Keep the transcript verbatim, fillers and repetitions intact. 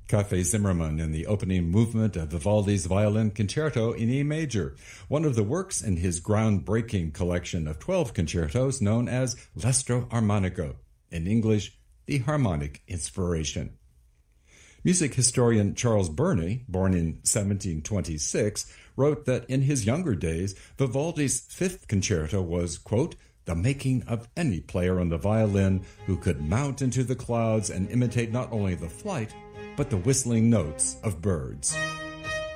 Cafe Zimmermann in the opening movement of Vivaldi's Violin Concerto in E major, one of the works in his groundbreaking collection of twelve concertos known as L'Astro Armonico, in English, the Harmonic Inspiration. Music historian Charles Burney, born in seventeen twenty-six, wrote that in his younger days, Vivaldi's fifth concerto was, quote, the making of any player on the violin who could mount into the clouds and imitate not only the flight, but the whistling notes of birds.